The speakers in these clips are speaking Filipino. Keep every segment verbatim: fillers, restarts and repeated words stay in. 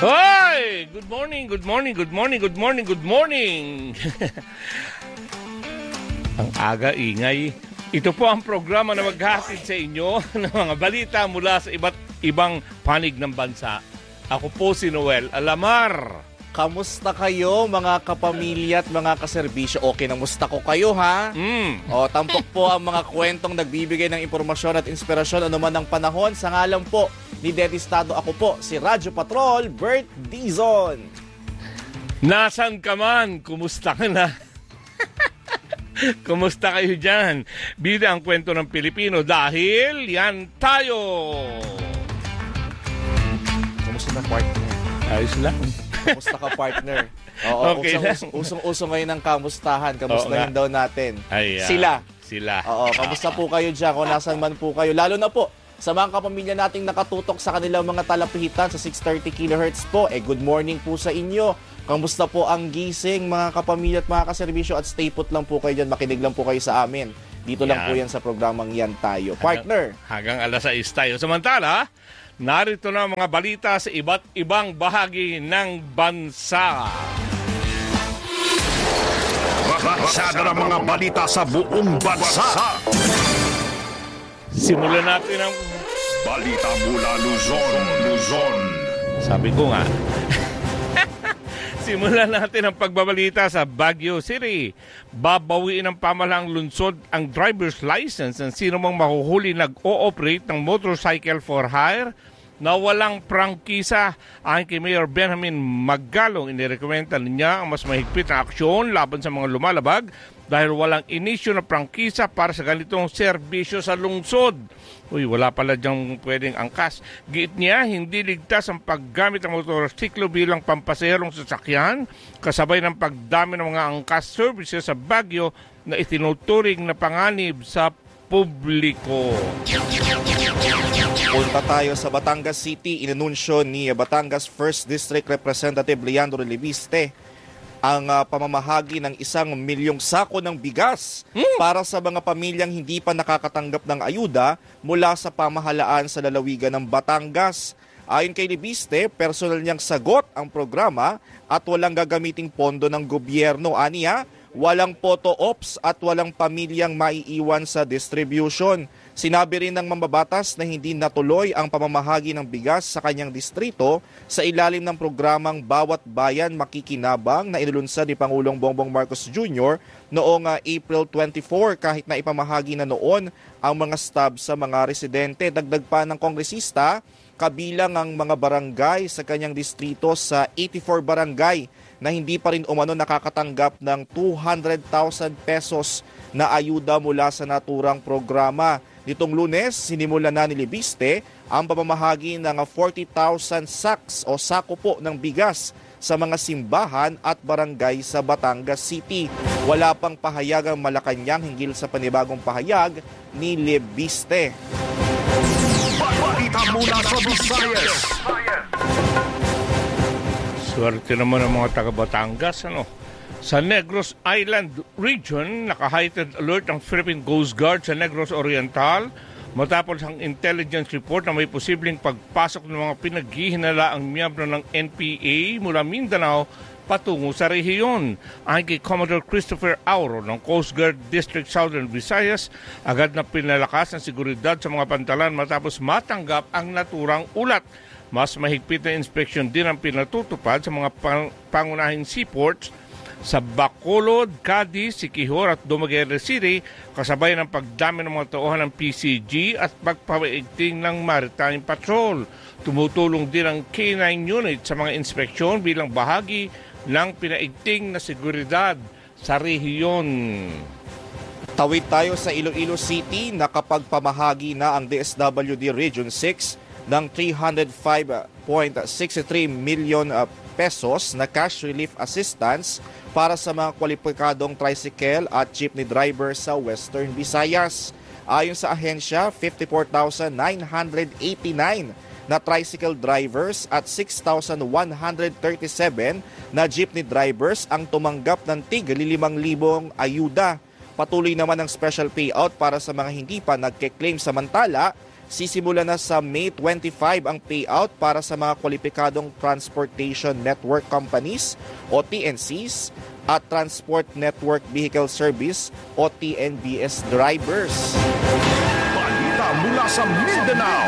Hoy! Good morning, good morning, good morning, good morning, good morning. Ang aga ingay. Ito po ang programa na maghahatid sa inyo ng mga balita mula sa iba't ibang panig ng bansa. Ako po si Noel Alamar. Kamusta kayo mga kapamilya at mga kaserbisyo? Okay, namusta ko kayo ha? Mm. O, tampok po ang mga kwentong nagbibigay ng impormasyon at inspirasyon anuman ng panahon. Sa ngalan po ni Daddy Estado, ako po si Radyo Patrol, Bert Dizon. Nasaan ka man? Kumusta ka na? Kumusta kayo dyan? Bida ang kwento ng Pilipino dahil yan tayo! Kamusta na partner? Ayos lang. Kamusta ka partner? Oo, Okay usong, usong, usong ngayon ng kamustahan. Kamustahin daw natin. Ay, uh, Sila. Sila. Oo, kamusta po kayo dyan kung nasan man po kayo. Lalo na po sa mga kapamilya nating nakatutok sa kanilang mga talapihitan sa six thirty kilohertz po. Eh, good morning po sa inyo. Kamusta po ang gising mga kapamilya at mga kaserbisyo at stay put lang po kayo dyan. Makinig lang po kayo sa amin. Dito lang Yan. po yan sa programang Yan Tayo. Partner. Hanggang, hanggang alas sais tayo. Samantala, narito na ang mga balita sa iba't ibang bahagi ng bansa. Raksada ng mga balita sa buong bansa. Simulan natin ang... Balita mula Luzon, Luzon. Sabi ko nga. Simulan natin ang pagbabalita sa Baguio City. Babawiin ng pamahalaang lungsod ang driver's license ng sino mang mahuhuli nag-ooperate ng motorcycle for hire na walang prangkisa. Ayon kay Mayor Benjamin Magalong, inirekomenda niya ang mas mahigpit na aksyon laban sa mga lumalabag dahil walang inisyo na prangkisa para sa ganitong serbisyo sa lungsod. Uy, wala pala diyang pwedeng angkas. Giit niya, hindi ligtas ang paggamit ng motorsiklo bilang pampaserong sasakyan kasabay ng pagdami ng mga angkas services sa Baguio na itinuturing na panganib sa publiko. Punta tayo sa Batangas City. Inanunsyo ni Batangas first District Representative Leandro Leviste ang uh, pamamahagi ng isang milyong sako ng bigas hmm. para sa mga pamilyang hindi pa nakakatanggap ng ayuda mula sa pamahalaan sa lalawigan ng Batangas. Ayon kay Leviste, personal niyang sagot ang programa at walang gagamiting pondo ng gobyerno. Aniya, walang photo ops at walang pamilyang maiiwan sa distribution. Sinabi rin ng mambabatas na hindi natuloy ang pamamahagi ng bigas sa kanyang distrito sa ilalim ng programang Bawat Bayan Makikinabang na inulunsad ni Pangulong Bongbong Marcos Junior noong uh, April twenty-fourth kahit na ipamahagi na noon ang mga stub sa mga residente. Dagdag pa ng kongresista, kabilang ang mga barangay sa kanyang distrito sa eighty-four barangay na hindi pa rin umano nakakatanggap ng two hundred thousand pesos na ayuda mula sa naturang programa. Nitong Lunes, sinimula na ni Leviste ang pamamahagi ng forty thousand sacks o sako po ng bigas sa mga simbahan at barangay sa Batangas City. Wala pang pahayag ang Malacanang hinggil sa panibagong pahayag ni Leviste. Balita mula sa Visayas. Swerte naman ang mga taga-Batangas, ano? Sa Negros Island Region, naka-heightened alert ang Philippine Coast Guard sa Negros Oriental matapos ang intelligence report na may posibleng pagpasok ng mga pinaghihinalaang miyembro ng N P A mula Mindanao patungo sa rehiyon. Ayon kay Commodore Christopher Auro ng Coast Guard District Southern Visayas, agad na pinalakas ang seguridad sa mga pantalan matapos matanggap ang naturang ulat. Mas mahigpit na inspeksyon din ang pinatutupad sa mga pang- pangunahing seaports sa Bacolod, Cadiz, Siquijor at Dumaguete City kasabay ng pagdami ng mga tauhan ng P C G at pagpapaigting ng Maritime Patrol. Tumutulong din ang K nine unit sa mga inspeksyon bilang bahagi ng pinaigting na seguridad sa rehiyon. Tawid tayo sa Iloilo City. Nakapagpamahagi na ang D S W D Region six ng three hundred five point six three million pesos na cash relief assistance para sa mga kwalipikadong tricycle at jeepney driver sa Western Visayas. Ayon sa ahensya, fifty-four thousand nine hundred eighty-nine na tricycle drivers at six thousand one hundred thirty-seven na jeepney drivers ang tumanggap ng tig limang libong ayuda. Patuloy naman ang special payout para sa mga hindi pa nagke-claim. Samantala, Sisimula na sa May twenty-five ang payout para sa mga kwalipikadong Transportation Network Companies o T N Cs at Transport Network Vehicle Service o T N B S drivers. Balita mula sa Mindanao.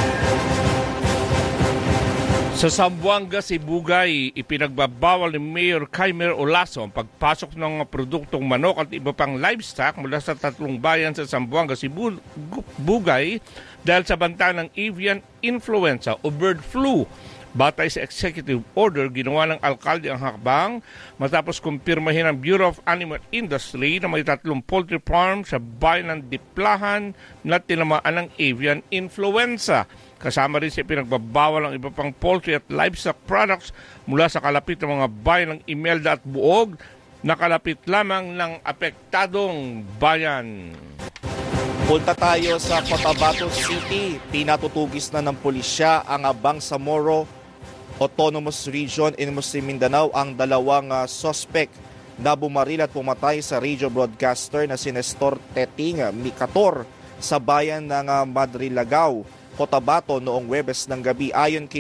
Sa Zamboanga, Sibugay, ipinagbabawal ni Mayor Kaimer Olaso ang pagpasok ng mga produktong manok at iba pang livestock mula sa tatlong bayan sa Zamboanga, Sibugay dahil sa banta ng avian influenza o bird flu. Batay sa executive order, ginawa ng alkalde ang hakbang matapos kumpirmahin ng Bureau of Animal Industry na may tatlong poultry farm sa bayan ng Diplahan na tinamaan ng avian influenza. Kasama rin sa pinagbabawal ang iba pang poultry at livestock products mula sa kalapit ng mga bayan ng Imelda at Buog na kalapit lamang ng apektadong bayan. Punta tayo sa Cotabato City. Pinatutugis na ng pulisya ang Bangsamoro Autonomous Region in Muslim Mindanao ang dalawang uh, suspect na bumaril at pumatay sa radio broadcaster na si Nestor Teting Micator sa bayan ng uh, Madrilagao, Cotabato noong Huwebes ng gabi. Ayon kay